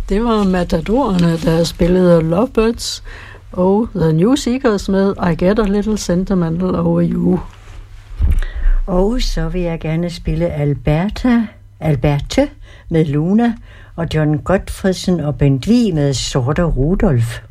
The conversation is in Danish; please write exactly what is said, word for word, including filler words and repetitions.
Det var Matadorerne, der spillede Lovebirds og The New Seekers med I Get a Little Sentimental Over You. Og så vil jeg gerne spille Alberta, Alberte med Luna, og John Gottfredsen og Bent Vig med Sorte Rudolf.